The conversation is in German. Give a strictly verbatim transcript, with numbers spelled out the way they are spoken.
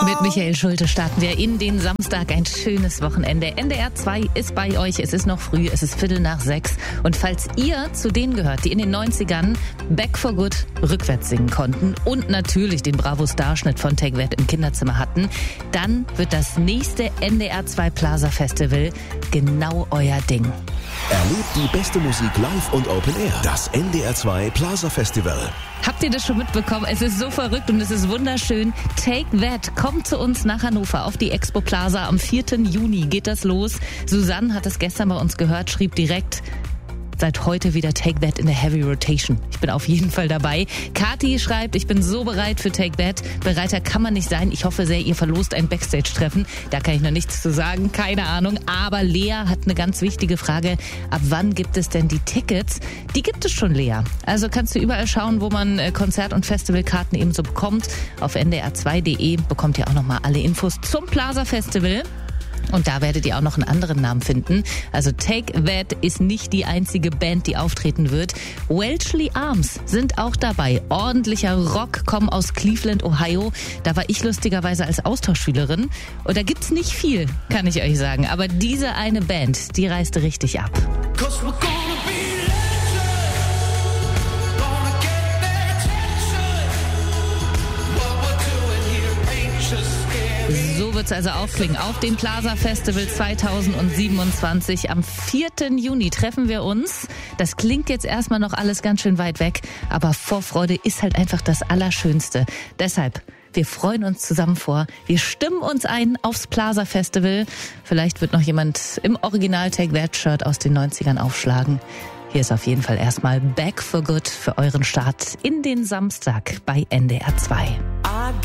Mit Michael Schulte starten wir in den Samstag. Ein schönes Wochenende. N D R zwei ist bei euch. Es ist noch früh, es ist Viertel nach sechs. Und falls ihr zu denen gehört, die in den neunzigern Back for Good rückwärts singen konnten und natürlich den Bravo-Starschnitt von Take That im Kinderzimmer hatten, dann wird das nächste N D R zwei Plaza Festival genau euer Ding. Erlebt die beste Musik live und Open Air. Das N D R zwei Plaza Festival. Habt ihr das schon mitbekommen? Es ist so verrückt und es ist wunderschön. Take That kommt zu uns nach Hannover auf die Expo Plaza. Am vierten Juni geht das los. Susanne hat es gestern bei uns gehört, schrieb direkt: Seit heute wieder Take That in der Heavy Rotation. Ich bin auf jeden Fall dabei. Kathi schreibt, ich bin so bereit für Take That. Bereiter kann man nicht sein. Ich hoffe sehr, ihr verlost ein Backstage-Treffen. Da kann ich noch nichts zu sagen, keine Ahnung. Aber Lea hat eine ganz wichtige Frage. Ab wann gibt es denn die Tickets? Die gibt es schon, Lea. Also kannst du überall schauen, wo man Konzert- und Festivalkarten eben so bekommt. Auf n d r zwei punkt d e bekommt ihr auch nochmal alle Infos zum Plaza Festival. Und da werdet ihr auch noch einen anderen Namen finden. Also Take That ist nicht die einzige Band, die auftreten wird. Welchley Arms sind auch dabei. Ordentlicher Rock, kommen aus Cleveland, Ohio. Da war ich lustigerweise als Austauschschülerin. Und da gibt's nicht viel, kann ich euch sagen. Aber diese eine Band, die reiste richtig ab. So wird's also aufklingen. Auf dem Plaza Festival zweitausendsiebenundzwanzig. Am vierten Juni treffen wir uns. Das klingt jetzt erstmal noch alles ganz schön weit weg, aber Vorfreude ist halt einfach das Allerschönste. Deshalb, wir freuen uns zusammen vor. Wir stimmen uns ein aufs Plaza Festival. Vielleicht wird noch jemand im Original Take That Shirt aus den neunzigern aufschlagen. Hier ist auf jeden Fall erstmal Back for Good für euren Start in den Samstag bei N D R zwei.